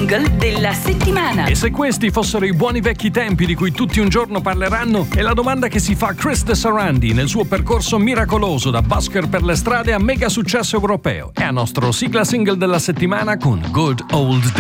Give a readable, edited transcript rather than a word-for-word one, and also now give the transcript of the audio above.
single della settimana. E se questi fossero i buoni vecchi tempi di cui tutti un giorno parleranno, è la domanda che si fa Chris De Sarandi nel suo percorso miracoloso da busker per le strade a mega successo europeo. È a nostro sigla single della settimana con Good Old